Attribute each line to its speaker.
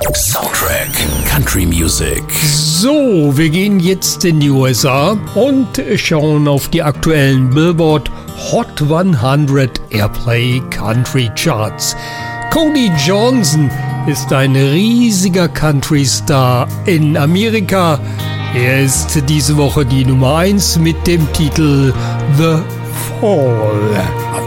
Speaker 1: Soundtrack Country Music.
Speaker 2: So, wir gehen jetzt in die USA und schauen auf die aktuellen Billboard Hot 100 Airplay Country Charts. Cody Johnson ist ein riesiger Country-Star in Amerika. Er ist diese Woche die Nummer 1 mit dem Titel The Fall.